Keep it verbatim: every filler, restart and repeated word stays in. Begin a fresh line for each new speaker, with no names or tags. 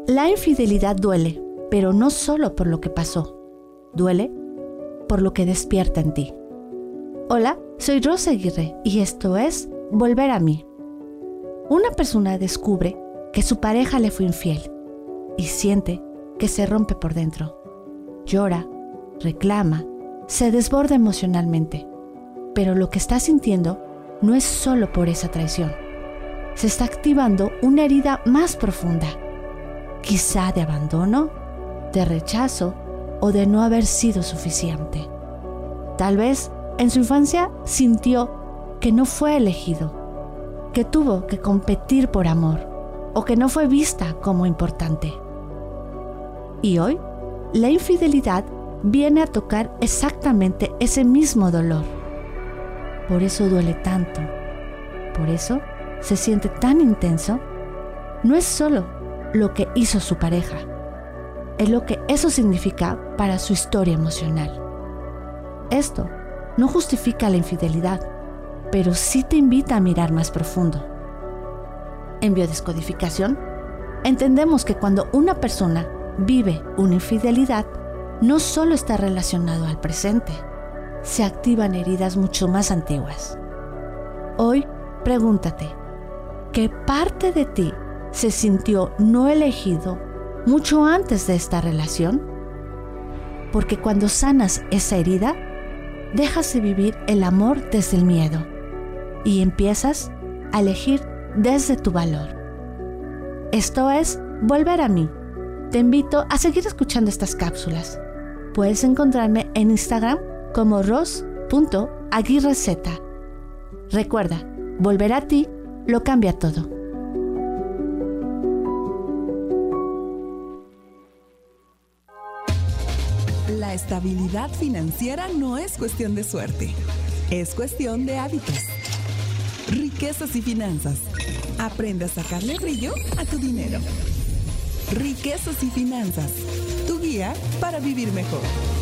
La infidelidad duele, pero no solo por lo que pasó. Duele por lo que despierta en ti. Hola, soy Rosa Aguirre y esto es Volver a mí. Una persona descubre que su pareja le fue infiel y siente que se rompe por dentro. Llora, reclama, se desborda emocionalmente. Pero lo que está sintiendo no es solo por esa traición. Se está activando una herida más profunda, quizá de abandono, de rechazo o de no haber sido suficiente. Tal vez en su infancia sintió que no fue elegido, que tuvo que competir por amor o que no fue vista como importante. Y hoy, la infidelidad viene a tocar exactamente ese mismo dolor. Por eso duele tanto, por eso se siente tan intenso. No es solo lo que hizo su pareja, es lo que eso significa para su historia emocional. Esto no justifica la infidelidad, pero sí te invita a mirar más profundo. En biodescodificación, entendemos que cuando una persona vive una infidelidad, no solo está relacionado al presente, se activan heridas mucho más antiguas. Hoy, pregúntate, ¿qué parte de ti se sintió no elegido mucho antes de esta relación? Porque cuando sanas esa herida, dejas de vivir el amor desde el miedo y empiezas a elegir desde tu valor. Esto es Volver a mí. Te invito a seguir escuchando estas cápsulas. Puedes encontrarme en Instagram como ros punto aguirrez. Recuerda, volver a ti lo cambia todo.
La estabilidad financiera no es cuestión de suerte, es cuestión de hábitos. Riquezas y finanzas. Aprende a sacarle brillo a tu dinero. Riquezas y finanzas. Tu guía para vivir mejor.